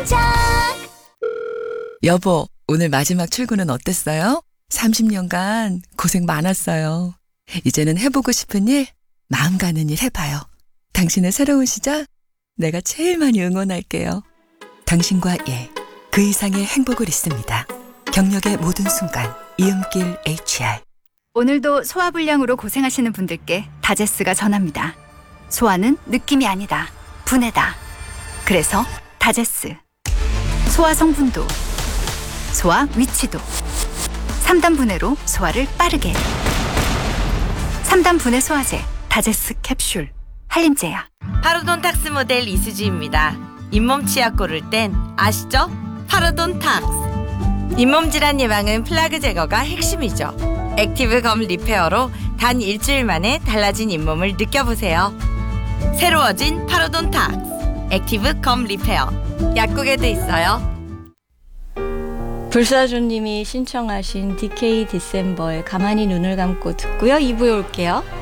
깜짝. 여보, 오늘 마지막 출근은 어땠어요? 30년간 고생 많았어요. 이제는 해보고 싶은 일, 마음 가는 일 해봐요. 당신의 새로운 시작, 내가 제일 많이 응원할게요. 당신과 그 이상의 행복을 있습니다. 경력의 모든 순간, 이음길 HR. 오늘도 소화불량으로 고생하시는 분들께 다제스가 전합니다. 소화는 느낌이 아니다. 분해다. 그래서 다제스. 소화 성분도, 소화 위치도. 3단 분해로 소화를 빠르게. 3단 분해 소화제 다제스 캡슐. 한림제약. 파로돈탁스 모델 이수지입니다. 잇몸 치약 고를 땐 아시죠? 파로돈탁스. 잇몸 질환 예방은 플라그 제거가 핵심이죠. 액티브 검 리페어로 단 일주일 만에 달라진 잇몸을 느껴보세요. 새로워진 파로돈탁스 액티브 검 리페어. 약국에도 있어요. 불사조님이 신청하신 DK 디셈버의 가만히 눈을 감고 듣고요. 2부에 올게요.